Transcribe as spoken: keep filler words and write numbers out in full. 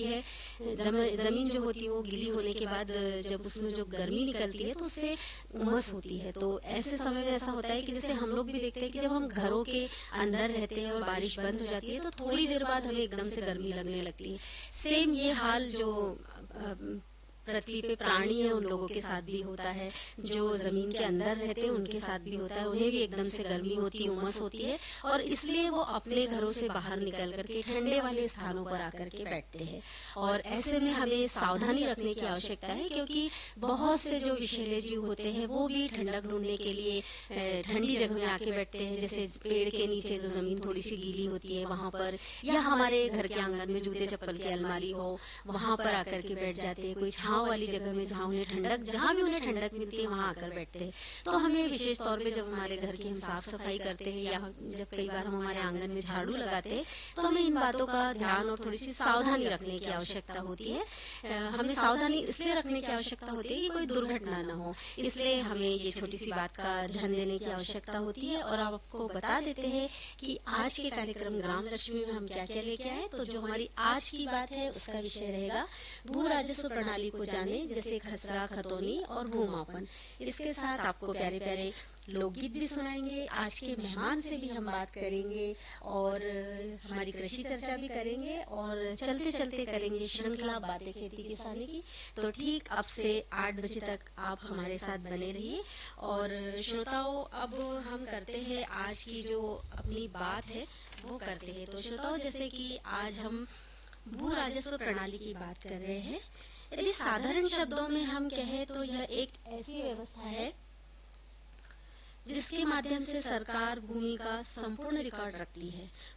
है। जम, जमीन जो होती है वो गीली होने के बाद जब उसमें जो गर्मी निकलती है तो उससे उमस होती है। तो ऐसे समय में ऐसा होता है कि जैसे हम लोग भी देखते हैं कि जब हम घरों के अंदर रहते हैं और बारिश बंद हो जाती है तो थोड़ी देर बाद हमें एकदम से गर्मी लगने लगती है। सेम ये हाल जो पृथ्वी पे प्राणी है उन लोगों के साथ भी होता है, जो जमीन के अंदर रहते हैं उनके साथ भी होता है। उन्हें भी एकदम से गर्मी होती है, उमस होती है और इसलिए वो अपने घरों से बाहर निकल करके ठंडे वाले स्थानों पर आकर के बैठते हैं। और ऐसे में हमें सावधानी रखने की आवश्यकता है, क्योंकि बहुत से जो विषैले जीव होते हैं वो भी ठंडक ढूंढने के लिए ठंडी जगह में आके बैठते हैं। जैसे पेड़ के नीचे जो जमीन थोड़ी सी गीली होती है वहां पर, या हमारे घर के आंगन में जूते चप्पल की अलमारी हो वहां पर आकर के बैठ जाते हैं। कोई छांव वाली जगह में जहाँ उन्हें ठंडक जहाँ भी उन्हें ठंडक मिलती है वहां आकर बैठते हैं। तो हमें विशेष तौर पे जब हमारे घर की हम साफ सफाई करते हैं या जब कई बार हम हमारे आंगन में झाड़ू लगाते हैं तो हमें इन बातों का ध्यान और थोड़ी सी सावधानी रखने की आवश्यकता होती है। हमें सावधानी इसलिए रखने की आवश्यकता होती है कि कोई दुर्घटना न हो, इसलिए हमें ये छोटी सी बात का ध्यान देने की आवश्यकता होती है। और आपको बता देते हैं कि आज के कार्यक्रम ग्राम लक्ष्मी में हम क्या क्या लेके आए। तो जो हमारी आज की बात है उसका विषय रहेगा भू राजस्व प्रणाली को जाने, जैसे खसरा, खतौनी और भूमापन। इसके साथ आपको प्यारे प्यारे लोकगीत भी सुनाएंगे। आज के मेहमान से भी हम बात करेंगे और हमारी कृषि चर्चा भी करेंगे और चलते चलते करेंगे श्रृंखला बातें खेती किसानी की। तो ठीक अब से आठ बजे तक आप हमारे साथ बने रहिए। और श्रोताओं, अब हम करते हैं आज की जो अपनी बात है वो करते हैं। तो श्रोताओं, जैसे कि आज हम भू राजस्व प्रणाली की बात कर रहे हैं। यदि साधारण शब्दों में हम कहें तो यह एक ऐसी व्यवस्था है जिसके माध्यम से सरकार भूमि का संपूर्ण रिकॉर्ड रखती है।